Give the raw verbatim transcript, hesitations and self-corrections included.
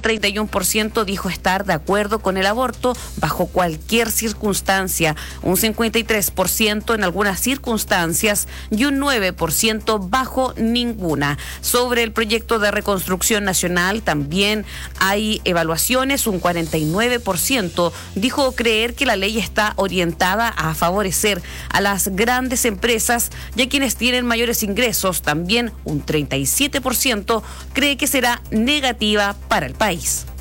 treinta y uno por ciento dijo estar de acuerdo con el aborto bajo cualquier circunstancia, un cincuenta y tres por ciento en algunas circunstancias y un nueve por ciento bajo ninguna. Sobre el proyecto de reconstrucción nacional también hay evaluaciones, un cuarenta y nueve por ciento dijo creer que la ley está orientada a favorecer a las grandes empresas y a quienes tienen mayores ingresos. También un treinta y siete por ciento cree que será negativa para el país.